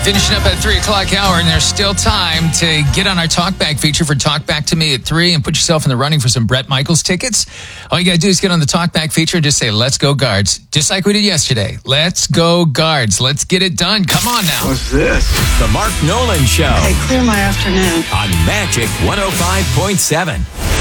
Finishing up at 3 o'clock hour, and there's still time to get on our Talkback feature for Talk Back to Me at 3 and put yourself in the running for some Bret Michaels tickets. All you got to do is get on the Talkback feature and just say, let's go Guards. Just like we did yesterday. Let's go Guards. Let's get it done. Come on now. What's this? The Mark Nolan Show. Hey, clear my afternoon. On Magic 105.7.